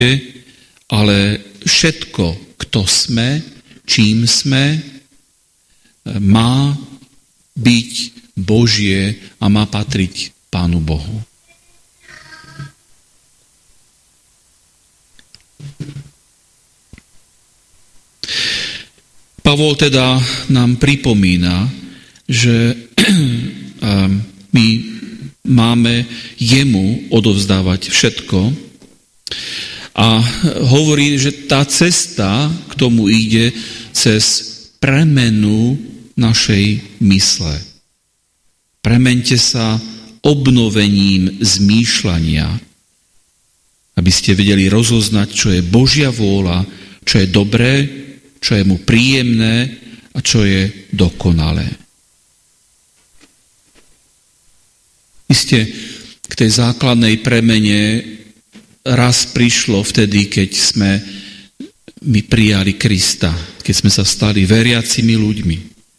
ale všetko, kto sme, čím sme, má byť Božie a má patriť Pánu Bohu. Pavol teda nám pripomína, že my máme jemu odovzdávať všetko a hovorí, že tá cesta k tomu ide cez premenu našej mysle. Premeňte sa obnovením zmýšľania, aby ste vedeli rozoznať, čo je Božia vôľa, čo je dobré, čo je mu príjemné a čo je dokonalé. Isté, k tej základnej premene raz prišlo vtedy, keď sme my prijali Krista, keď sme sa stali veriacimi ľuďmi.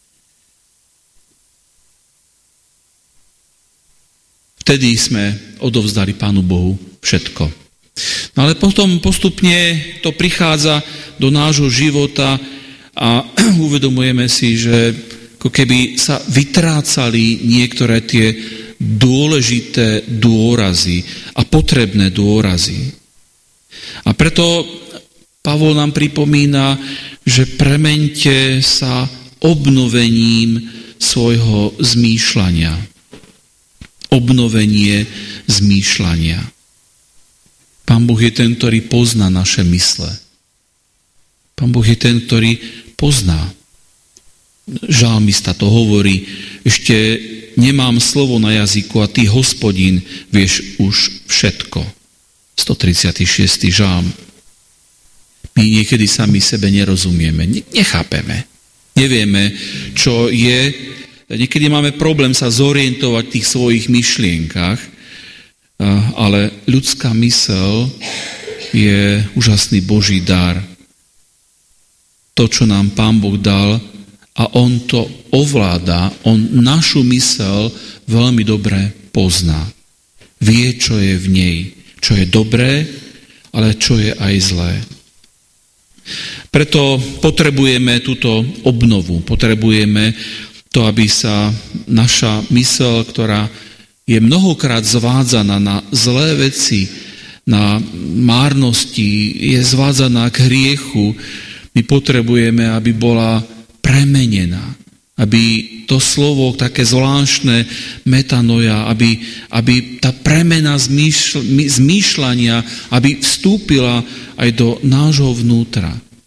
Vtedy sme odovzdali Pánu Bohu všetko. No ale potom postupne to prichádza do nášho života a uvedomujeme si, že ako keby sa vytrácali niektoré tie dôležité dôrazy a potrebné dôrazy. A preto Pavol nám pripomína, že premeňte sa obnovením svojho zmýšľania. Obnovenie zmýšľania. Pán Boh je ten, ktorý pozná naše mysle. Pán Boh je ten, ktorý pozná. Žalmista to hovorí, ešte nemám slovo na jazyku a ty, Hospodin, vieš už všetko. 136. žalm. My niekedy sami sebe nerozumieme, nechápeme. Nevieme, čo je. Niekedy máme problém sa zorientovať v tých svojich myšlienkach, ale ľudská myseľ je úžasný Boží dar. To, čo nám Pán Boh dal, a on to ovláda, on našu myseľ veľmi dobre pozná. Vie, čo je v nej, čo je dobré, ale čo je aj zlé. Preto potrebujeme túto obnovu, potrebujeme to, aby sa naša myseľ, ktorá je mnohokrát zvádzaná na zlé veci, na márnosti, je zvádzaná k hriechu, my potrebujeme, aby bola premenená, aby to slovo také zvláštne metanoja, aby tá premena zmýšľania, aby vstúpila aj do nášho vnútra.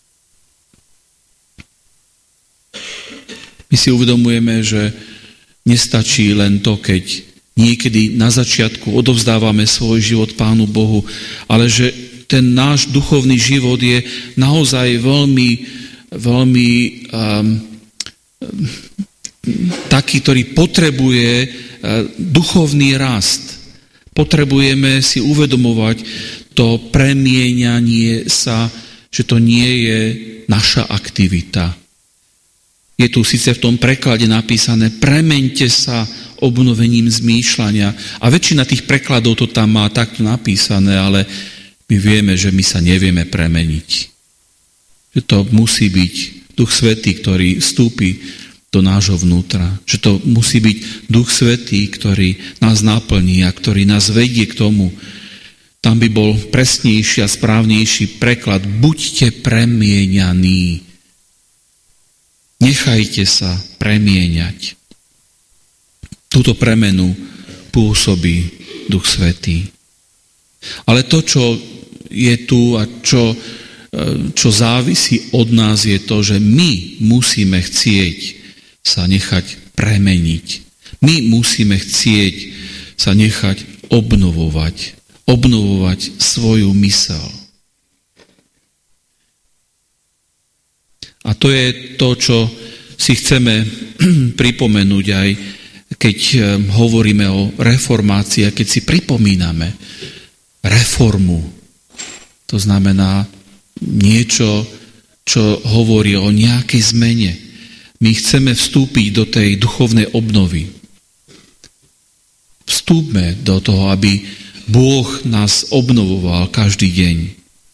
My si uvedomujeme, že nestačí len to, keď niekedy na začiatku odovzdávame svoj život Pánu Bohu, ale že ten náš duchovný život je naozaj veľmi taký, ktorý potrebuje duchovný rast. Potrebujeme si uvedomovať to premieňanie sa, že to nie je naša aktivita. Je tu síce v tom preklade napísané premeňte sa obnovením zmýšľania a väčšina tých prekladov to tam má takto napísané, ale my vieme, že my sa nevieme premeniť. Že to musí byť Duch Svätý, ktorý vstúpi do nášho vnútra. Že to musí byť Duch Svätý, ktorý nás naplní a ktorý nás vedie k tomu. Tam by bol presnejší a správnejší preklad. Buďte premieňaní. Nechajte sa premieňať. Túto premenu pôsobí Duch Svätý. Ale to, čo je tu a čo závisí od nás, je to, že my musíme chcieť sa nechať premeniť. My musíme chcieť sa nechať obnovovať svoju myseľ. A to je to, čo si chceme pripomenúť aj keď hovoríme o reformácii a keď si pripomíname reformu. To znamená niečo, čo hovorí o nejakej zmene. My chceme vstúpiť do tej duchovnej obnovy. Vstúpme do toho, aby Boh nás obnovoval každý deň.